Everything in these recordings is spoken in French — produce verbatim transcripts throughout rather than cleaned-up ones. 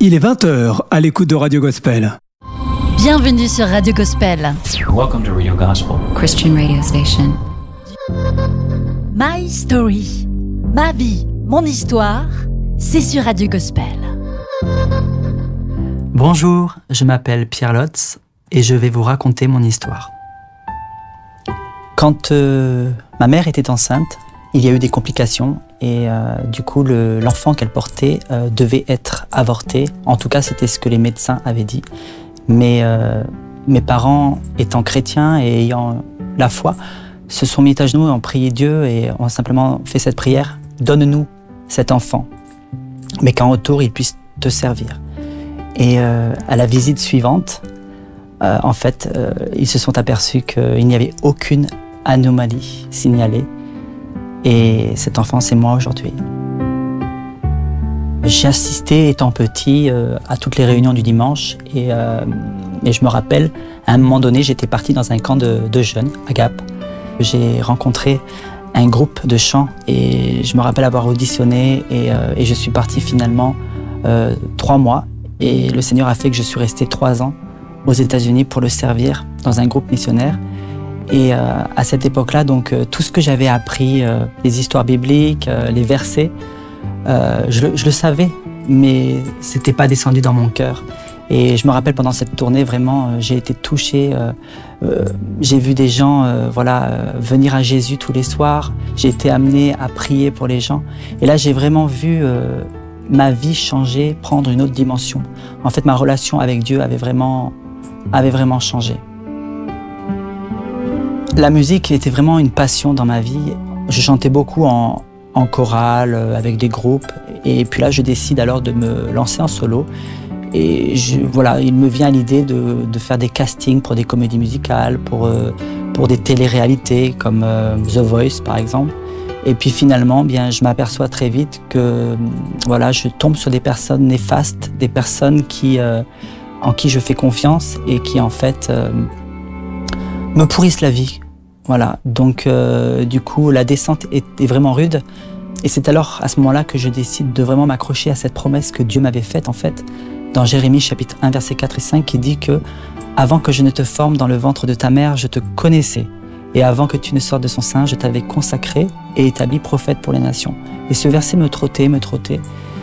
Il est vingt heures à l'écoute de Radio Gospel. Bienvenue sur Radio Gospel. Welcome to Radio Gospel, Christian radio station. My Story, ma vie, mon histoire, c'est sur Radio Gospel. Bonjour, je m'appelle Pierre Lotz et je vais vous raconter mon histoire. Quand euh, ma mère était enceinte, il y a eu des complications et euh, du coup le, l'enfant qu'elle portait euh, devait être avorté. En tout cas, c'était ce que les médecins avaient dit. Mais euh, mes parents, étant chrétiens et ayant la foi, se sont mis à genoux et ont prié Dieu et ont simplement fait cette prière « Donne-nous cet enfant, mais qu'en retour, il puisse te servir ». Et euh, à la visite suivante, euh, en fait, euh, ils se sont aperçus qu'il n'y avait aucune anomalie signalée. Et cet enfant, c'est moi aujourd'hui. J'ai assisté, étant petit, euh, à toutes les réunions du dimanche. Et, euh, et je me rappelle, à un moment donné, j'étais parti dans un camp de, de jeunes, à Gap. J'ai rencontré un groupe de chant et je me rappelle avoir auditionné. Et, euh, et je suis parti finalement euh, trois mois. Et le Seigneur a fait que je suis resté trois ans aux États-Unis pour le servir dans un groupe missionnaire. Et euh, à cette époque-là, donc, euh, tout ce que j'avais appris, euh, les histoires bibliques, euh, les versets, euh, je, je le savais, mais c'était pas descendu dans mon cœur. Et je me rappelle pendant cette tournée, vraiment, euh, j'ai été touché. Euh, euh, j'ai vu des gens, euh, voilà, euh, venir à Jésus tous les soirs. J'ai été amené à prier pour les gens. Et là, j'ai vraiment vu euh, ma vie changer, prendre une autre dimension. En fait, ma relation avec Dieu avait vraiment, avait vraiment changé. La musique était vraiment une passion dans ma vie. Je chantais beaucoup en, en chorale, avec des groupes. Et puis là, je décide alors de me lancer en solo. Et je, voilà, il me vient l'idée de, de faire des castings pour des comédies musicales, pour, euh, pour des téléréalités comme euh, The Voice, par exemple. Et puis finalement, bien, je m'aperçois très vite que voilà, je tombe sur des personnes néfastes, des personnes qui, euh, en qui je fais confiance et qui, en fait, euh, me pourrissent la vie. Voilà, donc euh, du coup, la descente est, est vraiment rude. Et c'est alors, à ce moment-là, que je décide de vraiment m'accrocher à cette promesse que Dieu m'avait faite, en fait, dans Jérémie chapitre un, versets quatre et cinq, qui dit que « Avant que je ne te forme dans le ventre de ta mère, je te connaissais. Et avant que tu ne sortes de son sein, je t'avais consacré et établi prophète pour les nations. » Et ce verset me trottait, me trottait.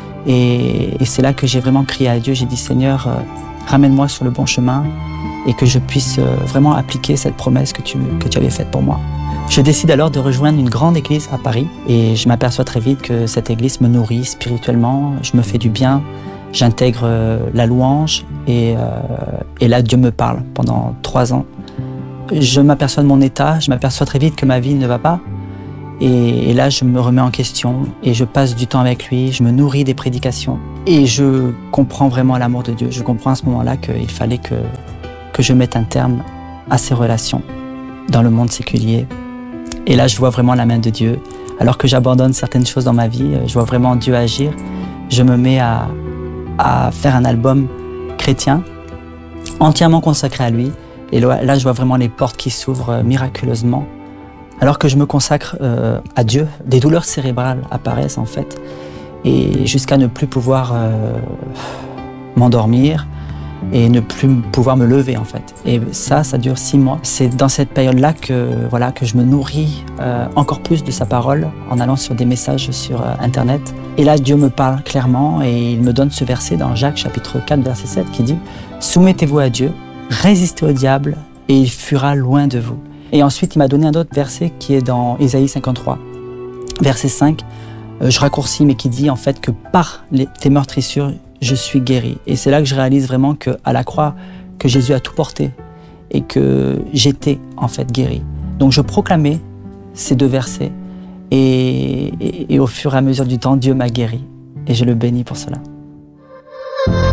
Et, et c'est là que j'ai vraiment crié à Dieu. J'ai dit « Seigneur, euh, ramène-moi sur le bon chemin. » et que je puisse vraiment appliquer cette promesse que tu, que tu avais faite pour moi. Je décide alors de rejoindre une grande église à Paris et je m'aperçois très vite que cette église me nourrit spirituellement, je me fais du bien, j'intègre la louange et, euh, et là Dieu me parle pendant trois ans. Je m'aperçois de mon état, je m'aperçois très vite que ma vie ne va pas et, et là je me remets en question et je passe du temps avec lui, je me nourris des prédications et je comprends vraiment l'amour de Dieu. Je comprends à ce moment-là qu'il fallait que que je mette un terme à ces relations dans le monde séculier. Et là, je vois vraiment la main de Dieu. Alors que j'abandonne certaines choses dans ma vie, je vois vraiment Dieu agir. Je me mets à, à faire un album chrétien, entièrement consacré à lui. Et là, je vois vraiment les portes qui s'ouvrent miraculeusement. Alors que je me consacre euh, à Dieu, des douleurs cérébrales apparaissent en fait. Et jusqu'à ne plus pouvoir euh, m'endormir, et ne plus pouvoir me lever en fait. Et ça, ça dure six mois. C'est dans cette période-là que, voilà, que je me nourris euh, encore plus de sa parole en allant sur des messages sur euh, Internet. Et là, Dieu me parle clairement et il me donne ce verset dans Jacques chapitre quatre, verset sept qui dit « Soumettez-vous à Dieu, résistez au diable et il fuira loin de vous. » Et ensuite, il m'a donné un autre verset qui est dans Ésaïe cinquante-trois, verset cinq. Euh, je raccourcis, mais qui dit en fait que par les, tes meurtrissures, je suis guéri. Et c'est là que je réalise vraiment qu'à la croix, que Jésus a tout porté et que j'étais en fait guéri. Donc je proclamais ces deux versets et, et, et au fur et à mesure du temps, Dieu m'a guéri et je le bénis pour cela.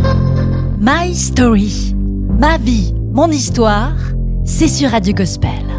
My Story, ma vie, mon histoire, c'est sur Radio Gospel.